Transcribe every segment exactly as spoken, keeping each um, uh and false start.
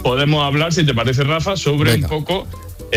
podemos hablar, si te parece, Rafa, sobre Venga. un poco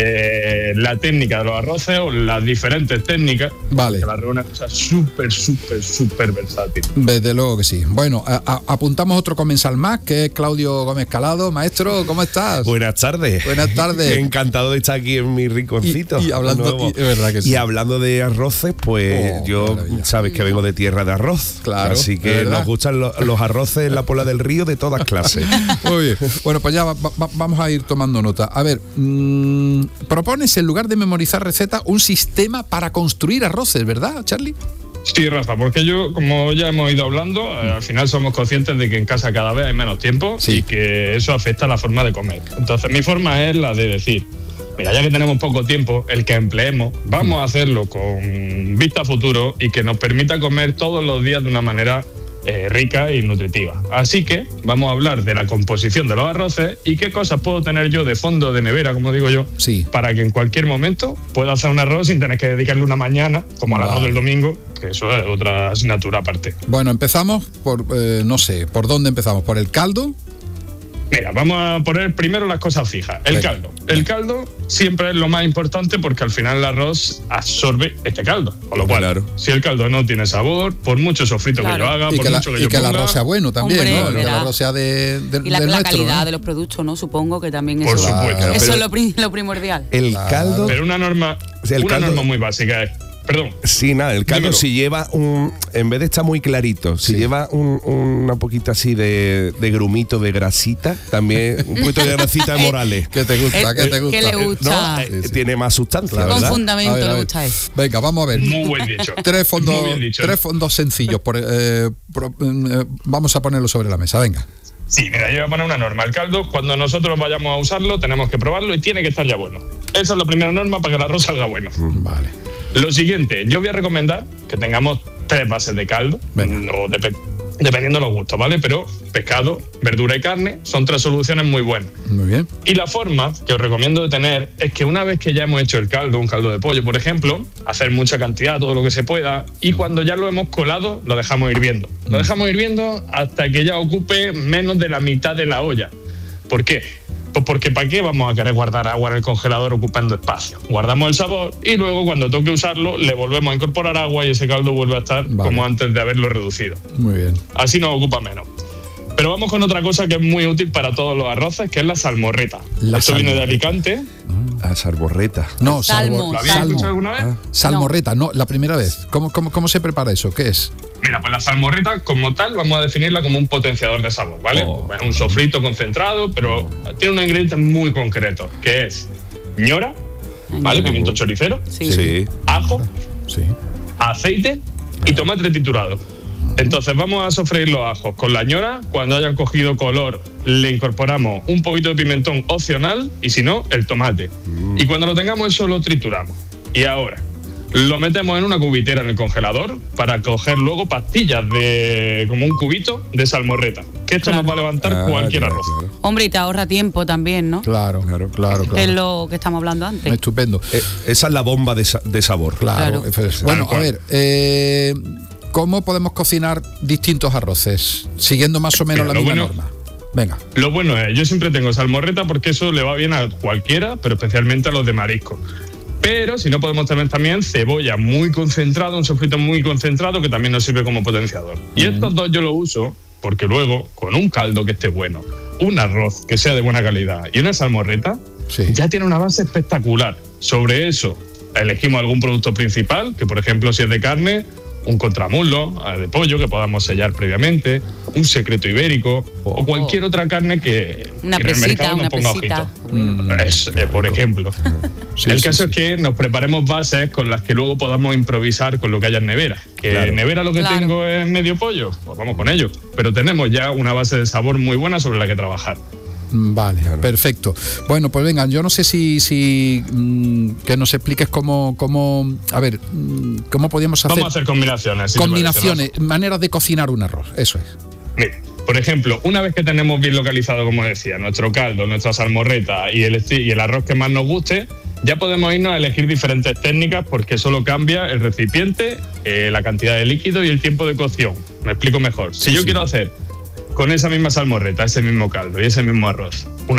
eh, la técnica de los arroces o las diferentes técnicas. Vale. Que la arroz es una cosa súper, súper, súper versátil. Desde luego que sí. Bueno, a, a, apuntamos otro comensal más, que es Claudio Gómez Calado. Maestro, ¿cómo estás? Buenas tardes. Buenas tardes. Encantado de estar aquí en mi rinconcito. Y, y hablando, y, es verdad que sí. Y hablando de arroces, pues oh, yo, maravilla. sabes que vengo de tierra de arroz. Claro. Así que nos gustan lo, los arroces en la Puebla del Río de todas clases. Muy bien. Bueno, pues ya va, va, vamos a ir tomando nota. A ver, mmm, propones en lugar de memorizar recetas un sistema para construir arroces, ¿verdad, Charlie? Sí, Rafa, porque yo, como ya hemos ido hablando, eh, al final somos conscientes de que en casa cada vez hay menos tiempo sí. y que eso afecta a la forma de comer. Entonces mi forma es la de decir, mira, ya que tenemos poco tiempo, el que empleemos, vamos a hacerlo con vista a futuro y que nos permita comer todos los días de una manera eh, rica y nutritiva. Así que vamos a hablar de la composición de los arroces y qué cosas puedo tener yo de fondo de nevera, como digo yo, sí. para que en cualquier momento pueda hacer un arroz sin tener que dedicarle una mañana, como al vale. arroz del domingo, que eso es otra asignatura aparte. Bueno, empezamos por, eh, no sé, ¿por dónde empezamos? ¿Por el caldo? Mira, vamos a poner primero las cosas fijas. El Venga. caldo. El caldo siempre es lo más importante porque al final el arroz absorbe este caldo. Con lo cual, claro. si el caldo no tiene sabor, por mucho sofrito claro. que yo haga, y por que mucho la, que y yo que ponga, el arroz sea bueno también, Hombre, ¿no? Que el arroz sea de, de y la, de la nuestro, calidad ¿no? de los productos, ¿no? Supongo que también por eso, supuesto. eso Pero, es lo, prim, lo primordial. El caldo... Pero una norma, el una caldo, norma muy básica es... Perdón. Sí, nada, el caldo Dímelo. si lleva un... En vez de estar muy clarito, si sí. lleva un, una poquita así de, de grumito, de grasita, también un poquito de grasita de Morales. ¿Qué te gusta? ¿Qué te gusta? ¿Qué le gusta? No, eh, sí, sí. Tiene más sustancia, claro. ¿verdad? Con fundamento a ver, a ver. le gusta eso. Venga, vamos a ver. Muy buen dicho. Tres fondos, Muy bien dicho. tres fondos sencillos. Por, eh, por, eh, vamos a ponerlo sobre la mesa, venga. Sí, mira, yo voy a poner una norma. El caldo, cuando nosotros vayamos a usarlo, tenemos que probarlo y tiene que estar ya bueno. Esa es la primera norma para que el arroz salga bueno. Vale. Lo siguiente, yo voy a recomendar que tengamos tres bases de caldo, o de, dependiendo de los gustos, ¿vale? Pero pescado, verdura y carne son tres soluciones muy buenas. Muy bien. Y la forma que os recomiendo de tener es que una vez que ya hemos hecho el caldo, un caldo de pollo, por ejemplo, hacer mucha cantidad, todo lo que se pueda, y cuando ya lo hemos colado, lo dejamos hirviendo. Lo dejamos hirviendo hasta que ya ocupe menos de la mitad de la olla. ¿Por qué? Pues porque ¿para qué vamos a querer guardar agua en el congelador ocupando espacio? Guardamos el sabor y luego cuando toque usarlo le volvemos a incorporar agua y ese caldo vuelve a estar vale. como antes de haberlo reducido. Muy bien. Así nos ocupa menos. Pero vamos con otra cosa que es muy útil para todos los arroces, que es la salmorreta. La Esto salmorreta. viene de Alicante. Ah, salmorreta. No, salmo. salmo, ¿Lo habéis salmo. escuchado alguna vez? Ah, salmorreta, no, la primera vez. ¿Cómo, cómo, ¿Cómo se prepara eso? ¿Qué es? Mira, pues la salmorreta como tal vamos a definirla como un potenciador de sabor, ¿vale? Oh. Pues un sofrito concentrado, pero tiene unos ingredientes muy concretos, que es ñora, ¿vale? Pimiento choricero, Sí. Sí. ajo, Sí. aceite y tomate triturado. Entonces vamos a sofreír los ajos con la ñora. Cuando hayan cogido color le incorporamos un poquito de pimentón opcional y si no, el tomate. Mm. Y cuando lo tengamos eso lo trituramos. Y ahora lo metemos en una cubitera en el congelador para coger luego pastillas de como un cubito de salmorreta. Que esto Claro. nos va a levantar Ah, cualquier claro, arroz. claro. Hombre, y te ahorra tiempo también, ¿no? Claro, claro, claro. claro. Es lo que estamos hablando antes. Estupendo. Eh, esa es la bomba de, sa- de sabor. Claro. Claro. Es- Bueno, a ver, eh, ¿cómo podemos cocinar distintos arroces? Siguiendo más o menos Mira, la lo misma bueno- norma. Venga. Lo bueno es, yo siempre tengo salmorreta porque eso le va bien a cualquiera, pero especialmente a los de marisco. Pero si no podemos tener también cebolla muy concentrada, un sofrito muy concentrado que también nos sirve como potenciador. Y Mm. estos dos yo los uso porque luego, con un caldo que esté bueno, un arroz que sea de buena calidad y una salmorreta, Sí. ya tiene una base espectacular. Sobre eso, elegimos algún producto principal, que por ejemplo si es de carne, un contramuslo eh, de pollo que podamos sellar previamente, un secreto ibérico Oh. o cualquier otra carne que, Una que en el presita, mercado una nos ponga presita. ojito. Mm. Es, eh, por ejemplo. Sí, el sí, caso sí. es que nos preparemos bases con las que luego podamos improvisar con lo que haya en nevera. Que Claro. en nevera lo que Claro. tengo es medio pollo, pues vamos con ello. Pero tenemos ya una base de sabor muy buena sobre la que trabajar. Vale, perfecto. Bueno, pues venga, yo no sé si, si mm, que nos expliques cómo, cómo, a ver, mm, cómo podíamos hacer, Vamos a hacer combinaciones. si te combinaciones, parece, maneras de cocinar un arroz. Eso es. ¿no? Mira, por ejemplo, una vez que tenemos bien localizado, como decía, nuestro caldo, nuestra salmorreta y el, esti- y el arroz que más nos guste, ya podemos irnos a elegir diferentes técnicas porque solo cambia el recipiente, eh, la cantidad de líquido y el tiempo de cocción. Me explico mejor. Si yo sí. quiero hacer con esa misma salmorreta, ese mismo caldo y ese mismo arroz, una